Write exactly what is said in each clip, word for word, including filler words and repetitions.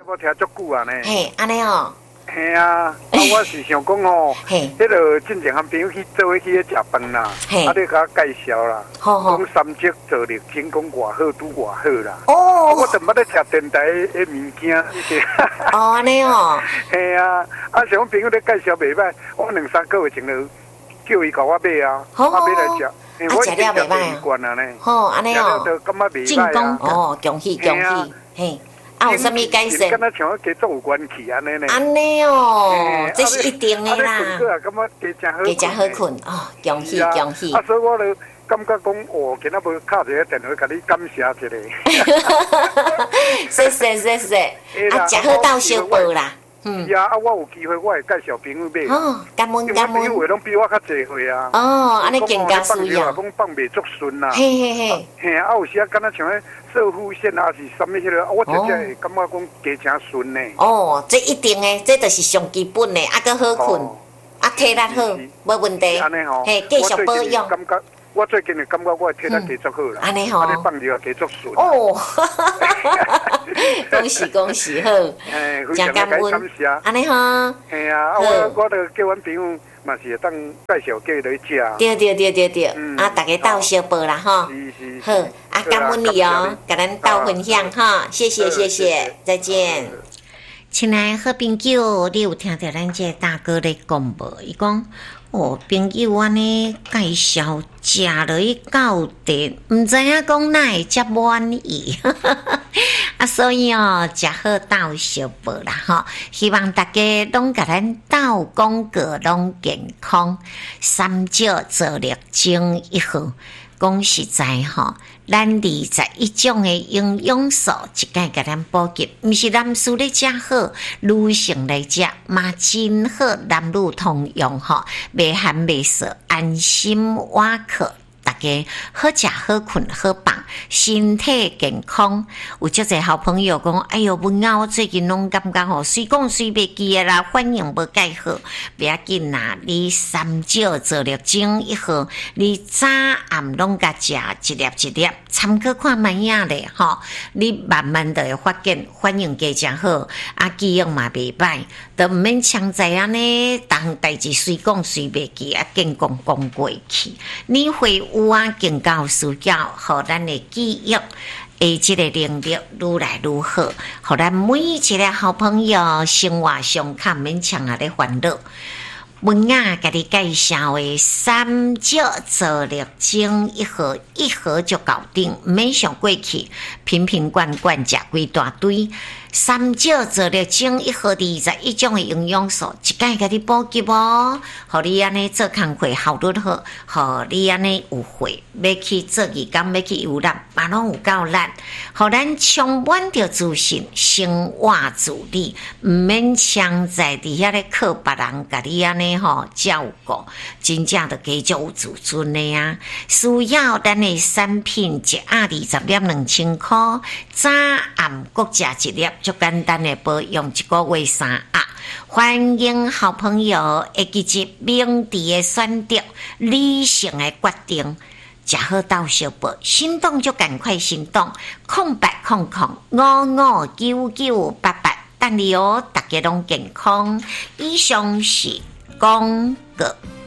无听足久啊呢。 嘿，安尼哦。 嘿啊，啊，我是想讲哦，迄个进前和朋友去做伙去咧食饭啦，啊，你甲我介绍啦，讲三节做力天讲偌好，拄偌好啦。哦，我都捌咧食电台诶物件， 哦，安尼哦。 嘿啊，啊，像我朋友咧介绍袂歹，我两三个月前就叫伊甲我买啊，我买来食。 啊，食了袂歹啊。好，安尼哦。进攻哦，恭喜恭喜，嘿。啊，有啥物改善？ 敢若像家族有关系安尼呢？ 安尼哦，这是一定的啦。 啊，感觉加真好， 加真好困哦，恭喜恭喜！ 啊，所以我就感觉讲，哦，今仔要敲一个电话，甲你感谢一下。 谢谢谢谢，啊，食好到小报啦。 嗯。是啊，啊，我有机会我会介绍朋友买。 哦，感恩感恩。 朋友会拢比我较济岁啊。 哦，安尼更加需要。 讲放袂足顺啦。 嘿嘿嘿。 嘿，啊，有时啊，敢若像迄。射护线啊是什么迄个，我真正会感觉讲加真顺呢。 哦，这一定的，这就是上基本的，啊，搁好困，啊，体力好，无问题。 安尼吼， 嘿，继续保养。 感觉我最近的感觉我体力加足好啦。 安尼吼， 安尼放尿加足顺。 哦，恭喜恭喜好， 哎，真感恩。 安尼吼。 嘿啊，我我著叫阮朋友。嘛是会当介绍过来食。 对对对对对，啊，大家斗相报啦哈。 是是。 好，啊，感恩你哦，甲咱斗分享哈，谢谢谢谢，再见。亲爱好朋友，你有听到咱这大哥咧讲无？伊讲哦，朋友安尼介绍食落去到底，毋知影讲哪会遮满意。啊，所以哦，食好斗相报啦吼，希望大家拢甲咱斗讲个拢健康，三少做力精一好。讲实在吼，咱二十一种的营养素，一概甲咱补给，毋是男士咧食好，女性来食嘛真好，男女通用吼，袂寒袂涩，安心瓦克。大家好食好困好放，身体健康。有足侪好朋友讲，哎哟，文啊，我最近拢感觉吼，随讲随袂记的啦，反应无介好，不要紧啦。你三少做力精一号，你早暗拢甲食一粒一粒，参考看卖影咧吼，你慢慢就会发现反应加真好，啊，记忆嘛袂歹，都毋免强在安尼，逐项代志随讲随袂记，啊，健讲讲过去，你会。有啊，更高需要，互咱的记忆，诶，即个能力愈来愈好，互咱每一个好朋友生活上较免强啊咧烦恼。文雅甲你介绍的三少做力精一盒，一盒就搞定，毋免想过去，瓶瓶罐罐食几大堆。三少做力精一盒的二十一种的营养素，一概甲你补给哦，互你安尼做工课效率好，互你安尼有会要去做义工，要去游览，嘛拢有够力，互咱充满着自信，生活自理，毋免强在伫遐咧靠别人甲你安尼吼照顾，真正着加足有自尊的啊！需要咱的产品一盒二十粒两千块，早暗各食一粒。就简单的保养一个月三盒，欢迎好朋友会记住明智的选择，理性的决定，食好到小报，心动就赶快行动，空白空空五五九九八八，等你哦，大家拢健康。以上是广告。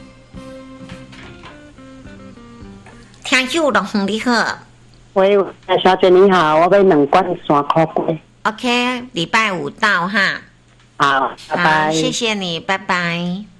听友龙你好， 喂，小姐你好，我要两罐山苦粿。 OK， 礼拜五到哈。 好，拜拜。 谢谢你，拜拜。